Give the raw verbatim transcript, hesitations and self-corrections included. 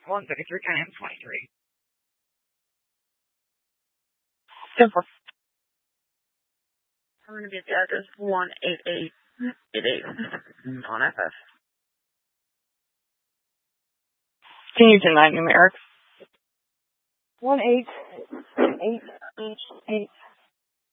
one thirty-three, ten M twenty-three. ten four. I'm going to be at the address one eight eight eight eight on F F. Can you deny numeric? One eight eight eight eight.